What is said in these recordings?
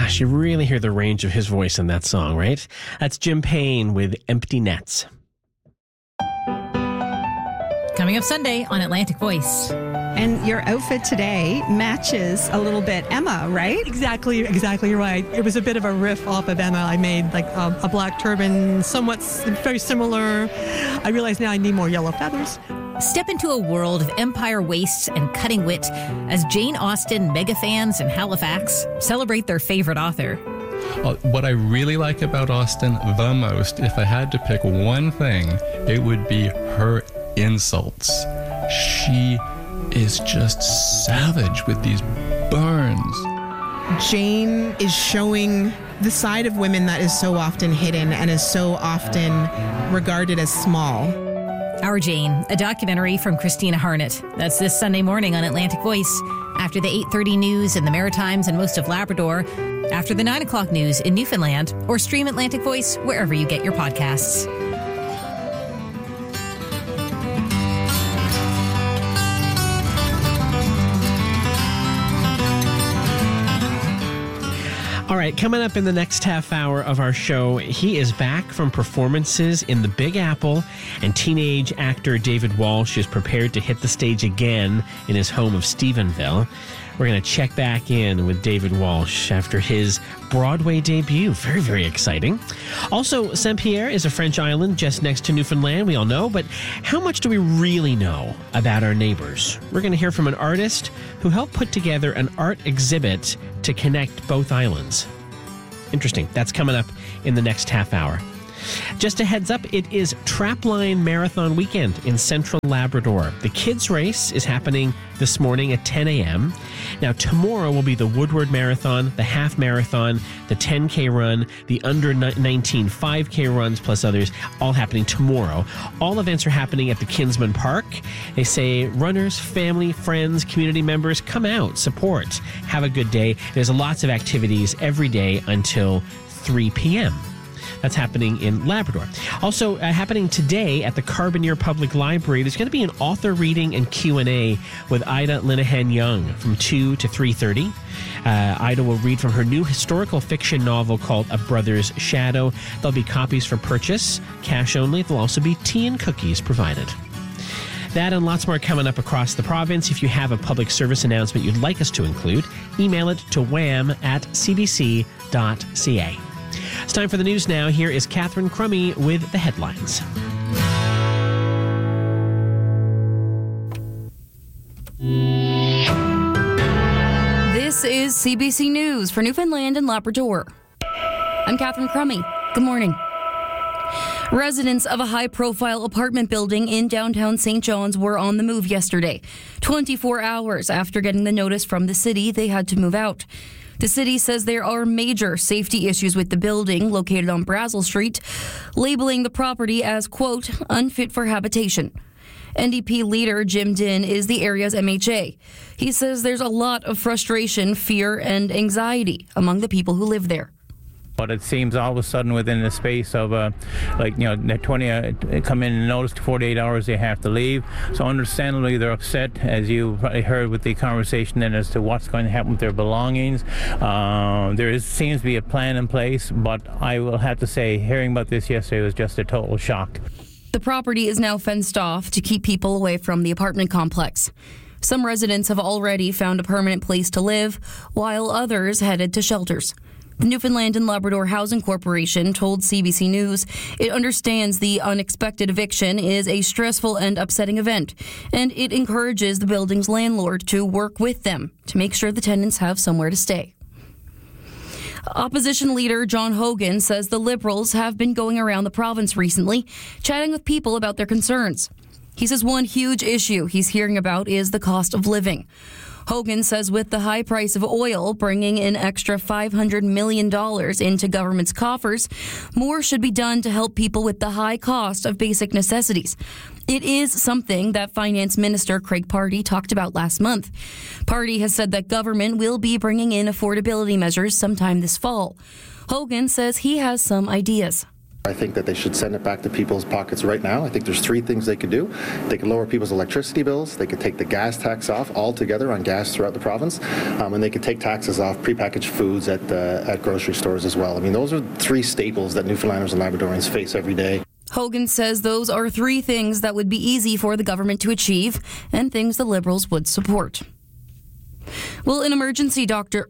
Gosh, you really hear the range of his voice in that song, right? That's Jim Payne with Empty Nets. Coming up Sunday on Atlantic Voice. And your outfit today matches a little bit Emma, right? Exactly right. It was a bit of a riff off of Emma. I made like a black turban, somewhat very similar. I realize now I need more yellow feathers. Step into a world of empire wastes and cutting wit as Jane Austen mega fans in Halifax celebrate their favorite author. What I really like about Austen the most, if I had to pick one thing, it would be her insults. She is just savage with these burns. Jane is showing the side of women that is so often hidden and is so often regarded as small. Our Jane, a documentary from Christina Harnett. That's this Sunday morning on Atlantic Voice, after the 8:30 news in the Maritimes and most of Labrador, after the 9 o'clock news in Newfoundland, or stream Atlantic Voice wherever you get your podcasts. All right, coming up in the next half hour of our show, he is back from performances in the Big Apple, and teenage actor David Walsh is prepared to hit the stage again in his home of Stephenville. We're going to check back in with David Walsh after his Broadway debut. Very, very exciting. Also, Saint-Pierre is a French island just next to Newfoundland, we all know, but how much do we really know about our neighbors? We're going to hear from an artist who helped put together an art exhibit to connect both islands. Interesting. That's coming up in the next half hour. Just a heads up, it is Trapline Marathon weekend in Central Labrador. The kids' race is happening this morning at 10 a.m. Now, tomorrow will be the Woodward Marathon, the half marathon, the 10K run, the under 19 5K runs, plus others, all happening tomorrow. All events are happening at the Kinsman Park. They say runners, family, friends, community members, come out, support, have a good day. There's lots of activities every day until 3 p.m. That's happening in Labrador. Also happening today at the Carbonear Public Library, there's going to be an author reading and Q&A with Ida Linehan Young from 2 to 3:30. Ida will read from her new historical fiction novel called A Brother's Shadow. There'll be copies for purchase, cash only. There'll also be tea and cookies provided. That and lots more coming up across the province. If you have a public service announcement you'd like us to include, email it to wham@cbc.ca. It's time for the news now. Here is Catherine Crummy with the headlines. This is CBC News for Newfoundland and Labrador. I'm Catherine Crummy. Good morning. Residents of a high-profile apartment building in downtown St. John's were on the move yesterday. 24 hours after getting the notice from the city, they had to move out. The city says there are major safety issues with the building located on Brazel Street, labeling the property as, quote, unfit for habitation. NDP leader Jim Dinn is the area's MHA. He says there's a lot of frustration, fear, and anxiety among the people who live there. But it seems all of a sudden within the space of, the 20 come in and notice 48 hours they have to leave. So understandably they're upset, as you probably heard with the conversation then, as to what's going to happen with their belongings. Seems to be a plan in place, but I will have to say, hearing about this yesterday was just a total shock. The property is now fenced off to keep people away from the apartment complex. Some residents have already found a permanent place to live, while others headed to shelters. The Newfoundland and Labrador Housing Corporation told CBC News it understands the unexpected eviction is a stressful and upsetting event, and it encourages the building's landlord to work with them to make sure the tenants have somewhere to stay. Opposition leader John Hogan says the Liberals have been going around the province recently, chatting with people about their concerns. He says one huge issue he's hearing about is the cost of living. Hogan says with the high price of oil bringing in extra $500 million into government's coffers, more should be done to help people with the high cost of basic necessities. It is something that Finance Minister Craig Pardee talked about last month. Pardee has said that government will be bringing in affordability measures sometime this fall. Hogan says he has some ideas. I think that they should send it back to people's pockets right now. I think there's 3 things they could do. They could lower people's electricity bills. They could take the gas tax off altogether on gas throughout the province. And they could take taxes off prepackaged foods at grocery stores as well. I mean, those are 3 staples that Newfoundlanders and Labradorians face every day. Hogan says those are 3 things that would be easy for the government to achieve and things the Liberals would support. Well, an emergency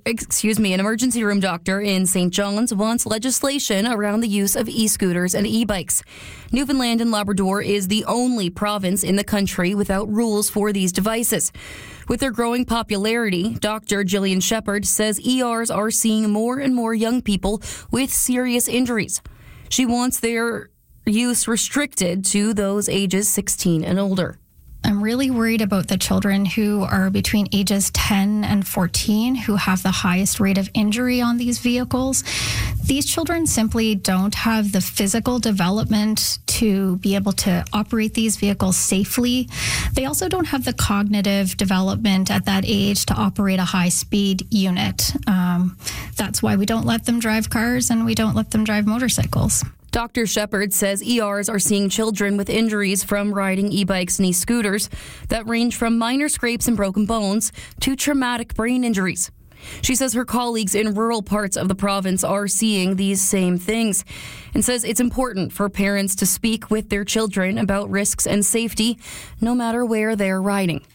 room doctor in St. John's wants legislation around the use of e-scooters and e-bikes. Newfoundland and Labrador is the only province in the country without rules for these devices. With their growing popularity, Dr. Gillian Shepherd says ERs are seeing more and more young people with serious injuries. She wants their use restricted to those ages 16 and older. I'm really worried about the children who are between ages 10 and 14 who have the highest rate of injury on these vehicles. These children simply don't have the physical development to be able to operate these vehicles safely. They also don't have the cognitive development at that age to operate a high-speed unit. That's why we don't let them drive cars and we don't let them drive motorcycles. Dr. Shepherd says ERs are seeing children with injuries from riding e-bikes and e-scooters that range from minor scrapes and broken bones to traumatic brain injuries. She says her colleagues in rural parts of the province are seeing these same things and says it's important for parents to speak with their children about risks and safety, no matter where they're riding.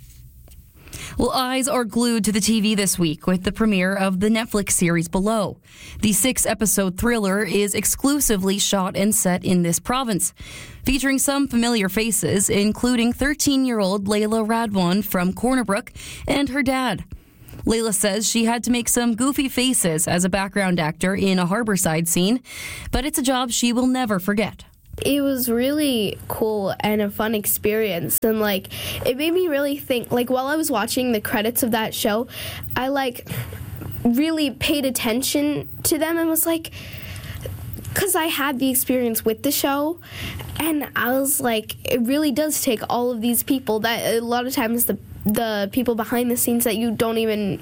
Well, eyes are glued to the TV this week with the premiere of the Netflix series Below. The 6-episode thriller is exclusively shot and set in this province, featuring some familiar faces, including 13-year-old Layla Radwan from Corner Brook and her dad. Layla says she had to make some goofy faces as a background actor in a Harborside scene, but it's a job she will never forget. It was really cool and a fun experience, and it made me really think, while I was watching the credits of that show, I really paid attention to them and was because I had the experience with the show, and I was it really does take all of these people that a lot of times the people behind the scenes that you don't even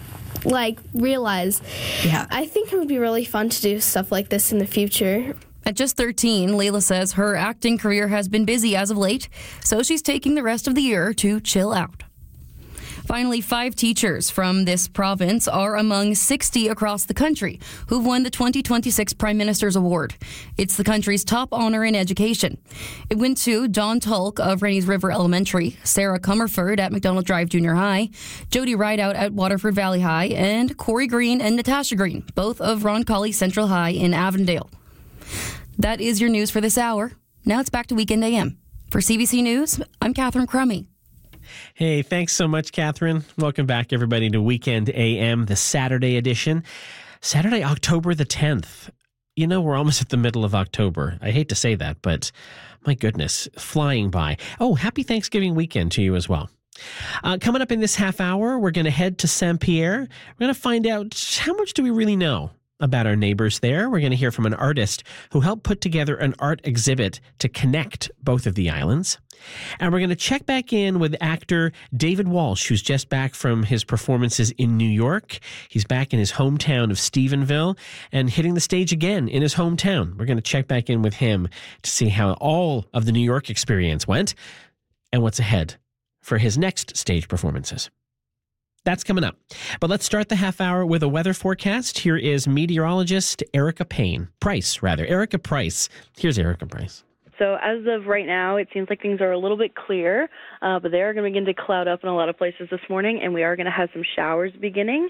realize. Yeah. I think it would be really fun to do stuff like this in the future. At just 13, Layla says her acting career has been busy as of late, so she's taking the rest of the year to chill out. Finally, 5 teachers from this province are among 60 across the country who've won the 2026 Prime Minister's Award. It's the country's top honor in education. It went to Don Tulk of Rennie's River Elementary, Sarah Comerford at McDonald Drive Junior High, Jody Rideout at Waterford Valley High, and Corey Green and Natasha Green, both of Roncalli Central High in Avondale. That is your news for this hour. Now it's back to Weekend AM. For CBC News, I'm Catherine Crummy. Hey, thanks so much, Catherine. Welcome back, everybody, to Weekend AM, the Saturday edition. Saturday, October the 10th. You know, we're almost at the middle of October. I hate to say that, but my goodness, flying by. Oh, happy Thanksgiving weekend to you as well. Coming up in this half hour, we're going to head to Saint-Pierre. We're going to find out how much do we really know about our neighbors there. We're going to hear from an artist who helped put together an art exhibit to connect both of the islands. And we're going to check back in with actor David Walsh, who's just back from his performances in New York. He's back in his hometown of Stephenville and hitting the stage again in his hometown. We're going to check back in with him to see how all of the New York experience went and what's ahead for his next stage performances. That's coming up. But let's start the half hour with a weather forecast. Here is meteorologist Erica Price. Erica Price. Here's Erica Price. So as of right now, it seems like things are a little bit clear, but they are going to begin to cloud up in a lot of places this morning, and we are going to have some showers beginning.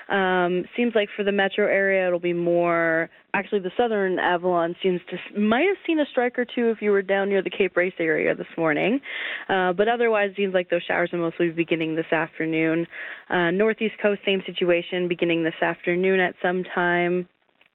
Seems like for the metro area, it'll be more. Actually, the southern Avalon might have seen a strike or two if you were down near the Cape Race area this morning, but otherwise, it seems like those showers will mostly be beginning this afternoon. Northeast coast, same situation, beginning this afternoon at some time.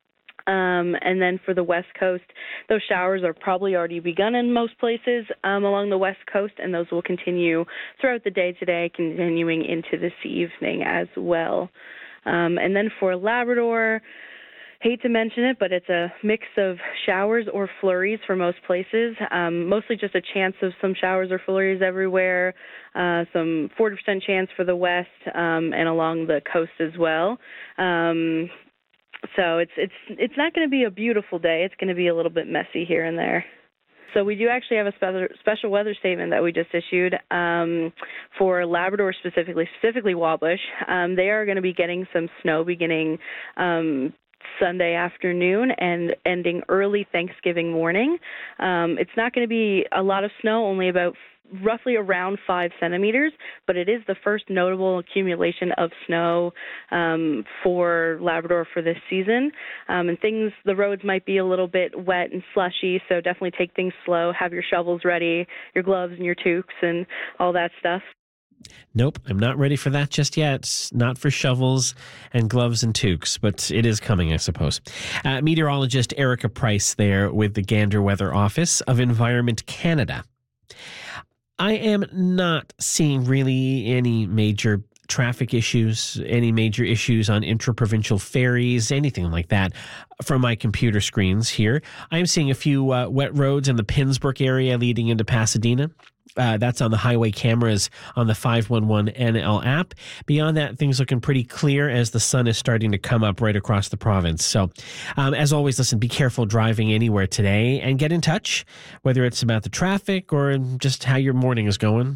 And then for the West Coast, those showers are probably already begun in most places along the West Coast, and those will continue throughout the day today, continuing into this evening as well. And then for Labrador, hate to mention it, but it's a mix of showers or flurries for most places, mostly just a chance of some showers or flurries everywhere, some 40% chance for the west and along the coast as well. So it's not going to be a beautiful day. It's going to be a little bit messy here and there. So we do actually have a special weather statement that we just issued for Labrador specifically Wabush. They are going to be getting some snow beginning Sunday afternoon and ending early Thanksgiving morning. It's not going to be a lot of snow, only about roughly around 5 centimeters, but it is the first notable accumulation of snow for Labrador for this season. And the roads might be a little bit wet and slushy, so definitely take things slow. Have your shovels ready, your gloves and your toques and all that stuff. Nope, I'm not ready for that just yet. Not for shovels and gloves and toques, but it is coming, I suppose. Meteorologist Erica Price there with the Gander Weather Office of Environment Canada. I am not seeing really any major traffic issues, any major issues on intra-provincial ferries, anything like that from my computer screens here. I am seeing a few wet roads in the Pinsbrook area leading into Pasadena. That's on the highway cameras on the 511 NL app. Beyond that, things looking pretty clear as the sun is starting to come up right across the province. So, as always, listen, be careful driving anywhere today and get in touch, whether it's about the traffic or just how your morning is going.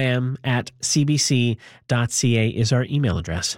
wham@cbc.ca is our email address.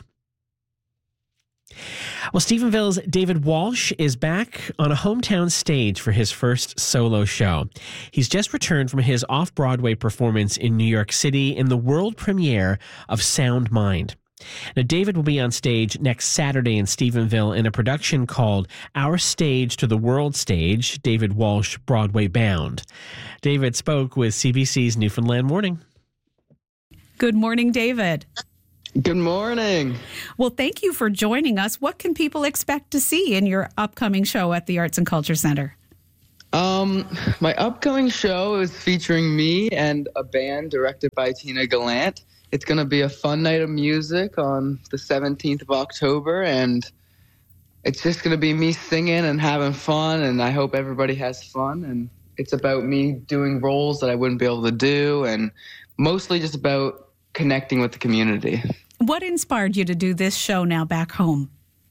Well, Stephenville's David Walsh is back on a hometown stage for his first solo show. He's just returned from his off-Broadway performance in New York City in the world premiere of Sound Mind. Now, David will be on stage next Saturday in Stephenville in a production called Our Stage to the World Stage, David Walsh Broadway Bound. David spoke with CBC's Newfoundland Morning. Good morning, David. Good morning. Well, thank you for joining us. What can people expect to see in your upcoming show at the Arts and Culture Center? My upcoming show is featuring me and a band directed by Tina Gallant. It's going to be a fun night of music on the 17th of October, and it's just going to be me singing and having fun, and I hope everybody has fun. And it's about me doing roles that I wouldn't be able to do, and mostly just about connecting with the community. What inspired you to do this show now back home?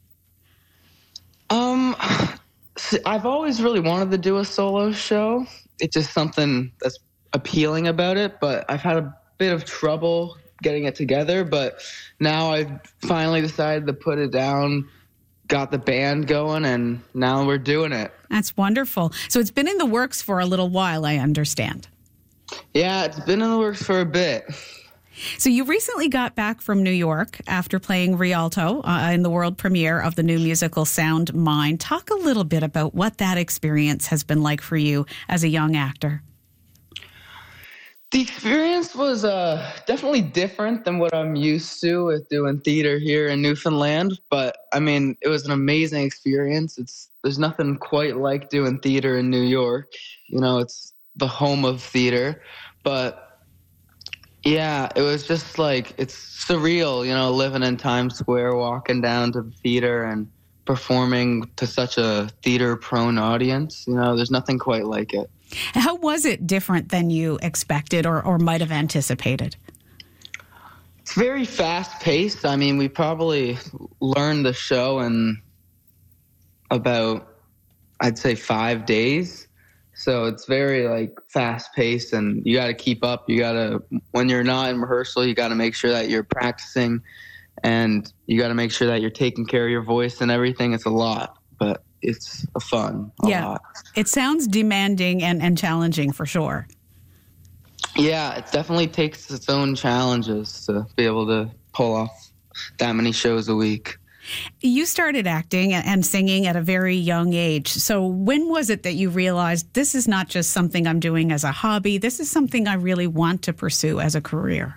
I've always really wanted to do a solo show. It's just something that's appealing about it, but I've had a bit of trouble getting it together. But now I've finally decided to put it down, got the band going, and now we're doing it. That's wonderful. So it's been in the works for a little while, I understand. Yeah, it's been in the works for a bit. So you recently got back from New York after playing Rialto in the world premiere of the new musical Sound Mind. Talk a little bit about what that experience has been like for you as a young actor. The experience was definitely different than what I'm used to with doing theater here in Newfoundland. But, I mean, it was an amazing experience. There's nothing quite like doing theater in New York. You know, it's the home of theater. But yeah, it was just like, it's surreal, you know, living in Times Square, walking down to the theater and performing to such a theater-prone audience. You know, there's nothing quite like it. How was it different than you expected or might have anticipated? It's very fast-paced. I mean, we probably learned the show in about, I'd say, 5 days. So it's very like fast paced, and you got to keep up. You got to, when you're not in rehearsal, you got to make sure that you're practicing, and you got to make sure that you're taking care of your voice and everything. It's a lot, but it's fun. A lot. It sounds demanding and challenging for sure. Yeah, it definitely takes its own challenges to be able to pull off that many shows a week. You started acting and singing at a very young age. So when was it that you realized this is not just something I'm doing as a hobby, this is something I really want to pursue as a career?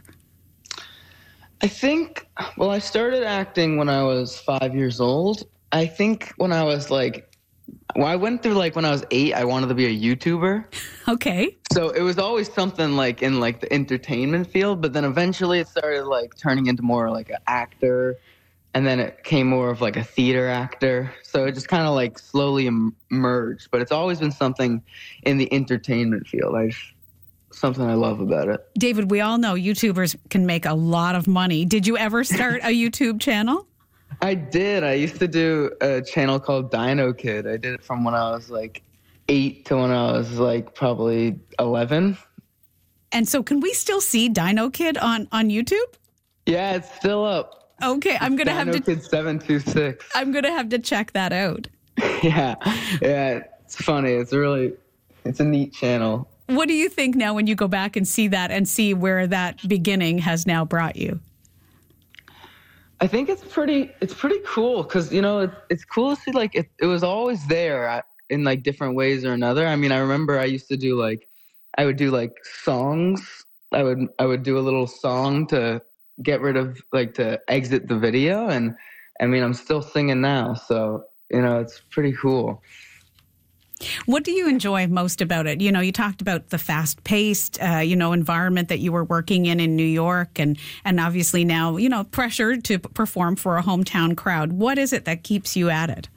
I think, well, I started acting when I was 5 years old. I think when I was I went through when I was 8, I wanted to be a YouTuber. Okay. So it was always something in the entertainment field, but then eventually it started turning into more like an actor. And then it came more of a theater actor. So it just kind of slowly emerged. But it's always been something in the entertainment field. Something I love about it. David, we all know YouTubers can make a lot of money. Did you ever start a YouTube channel? I did. I used to do a channel called Dino Kid. I did it from when I was like 8 to when I was like probably 11. And so can we still see Dino Kid on YouTube? Yeah, it's still up. Okay, I'm going to have to... Dino Kid 726. I'm going to have to check that out. Yeah, it's funny. It's a neat channel. What do you think now when you go back and see that and see where that beginning has now brought you? I think it's pretty cool because, you know, it's cool to see like it was always there in like different ways or another. I mean, I remember I used to do I would do like songs. I would do a little song to get rid of to exit the video. And I mean, I'm still singing now. So, you know, it's pretty cool. What do you enjoy most about it? You know, you talked about the fast-paced, environment that you were working in New York and obviously now, you know, pressure to perform for a hometown crowd. What is it that keeps you at it?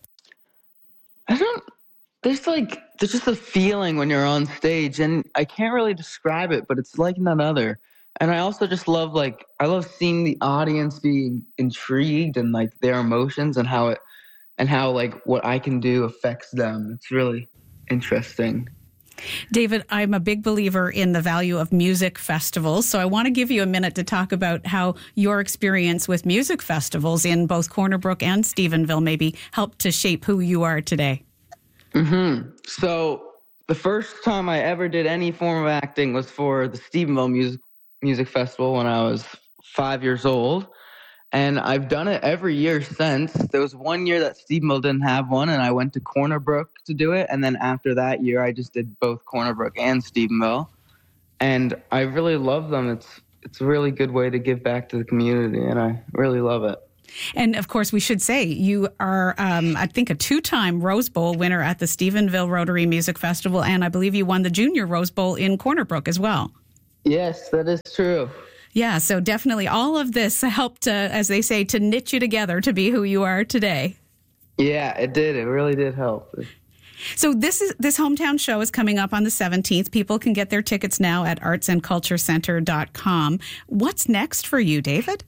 There's just a feeling when you're on stage and I can't really describe it, but it's like none other. And I also just love, I love seeing the audience being intrigued and their emotions and how what I can do affects them. It's really interesting. David, I'm a big believer in the value of music festivals. So I want to give you a minute to talk about how your experience with music festivals in both Corner Brook and Stephenville maybe helped to shape who you are today. Mm-hmm. So the first time I ever did any form of acting was for the Stephenville Music Festival when I was 5 years old. And I've done it every year since. There was 1 year that Stephenville didn't have one, and I went to Corner Brook to do it. And then after that year, I just did both Corner Brook and Stephenville. And I really love them. It's a really good way to give back to the community, and I really love it. And of course, we should say you are, I think, a 2-time Rose Bowl winner at the Stephenville Rotary Music Festival, and I believe you won the Junior Rose Bowl in Corner Brook as well. Yes, that is true. Yeah, so definitely all of this helped, as they say, to knit you together to be who you are today. Yeah, it did. It really did help. So this hometown show is coming up on the 17th. People can get their tickets now at artsandculturecenter.com. What's next for you, David?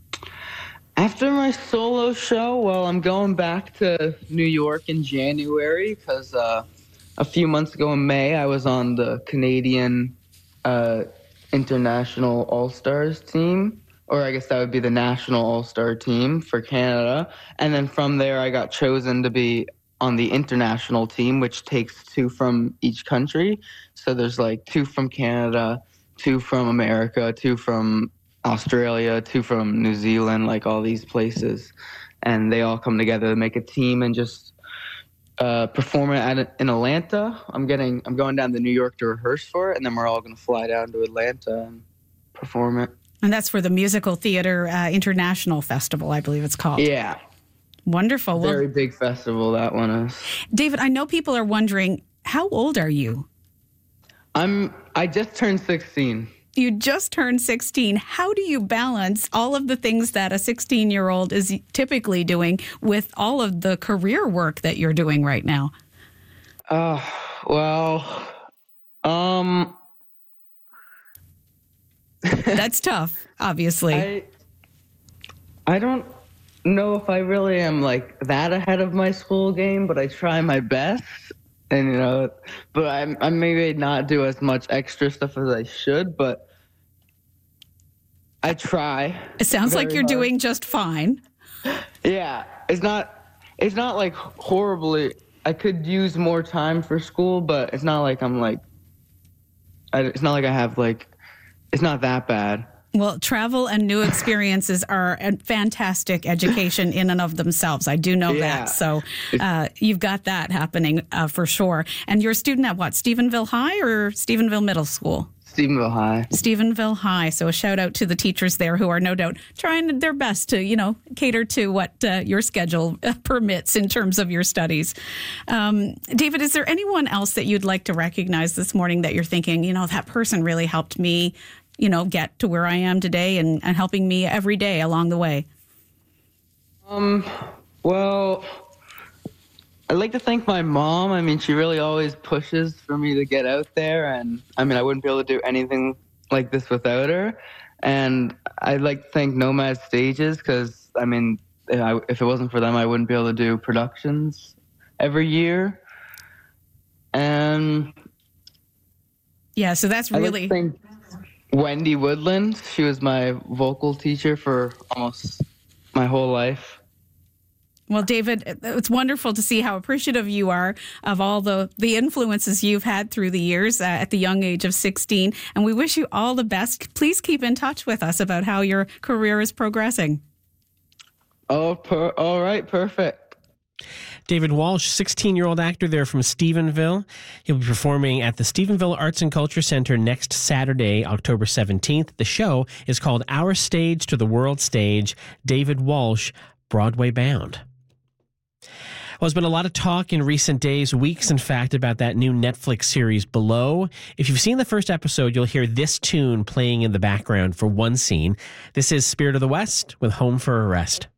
After my solo show, well, I'm going back to New York in January because a few months ago in May, I was on the Canadian International All-Stars team, or I guess that would be the National All-Star team for Canada. And then from there, I got chosen to be on the international team, which takes 2 from each country. So there's 2 from Canada, 2 from America, 2 from Australia, 2 from New Zealand, all these places. And they all come together to make a team and just perform it in Atlanta. I'm going down to New York to rehearse for it, and then we're all going to fly down to Atlanta and perform it. And that's for the Musical Theater International Festival, I believe it's called. Yeah. Wonderful. Very big festival, that one is. David, I know people are wondering, how old are you? I just turned 16. You just turned 16. How do you balance all of the things that a 16-year-old is typically doing with all of the career work that you're doing right now? That's tough, obviously. I don't know if I really am that ahead of my school game, but I try my best. And, but I maybe not do as much extra stuff as I should, but I try. It sounds like you're doing just fine. Yeah. It's not horribly, I could use more time for school, but it's not like I'm it's not like I have it's not that bad. Well, travel and new experiences are a fantastic education in and of themselves. I do know that. So you've got that happening for sure. And you're a student at what, Stephenville High or Stephenville Middle School? Stephenville High. Stephenville High. So a shout out to the teachers there who are no doubt trying their best to, cater to what your schedule permits in terms of your studies. David, is there anyone else that you'd like to recognize this morning that you're thinking, that person really helped me get to where I am today and helping me every day along the way? Well, I'd like to thank my mom. I mean, she really always pushes for me to get out there. And I mean, I wouldn't be able to do anything like this without her. And I'd like to thank Nomad Stages because, I mean, if it wasn't for them, I wouldn't be able to do productions every year. And yeah, so that's really. I think Wendy Woodland. She was my vocal teacher for almost my whole life. Well, David, it's wonderful to see how appreciative you are of all the influences you've had through the years at the young age of 16. And we wish you all the best. Please keep in touch with us about how your career is progressing. Oh, all right. Perfect. David Walsh, 16-year-old actor there from Stephenville. He'll be performing at the Stephenville Arts and Culture Center next Saturday, October 17th. The show is called Our Stage to the World Stage, David Walsh, Broadway Bound. Well, there's been a lot of talk in recent days, weeks, in fact, about that new Netflix series Below. If you've seen the first episode, you'll hear this tune playing in the background for one scene. This is Spirit of the West with Home for a Rest.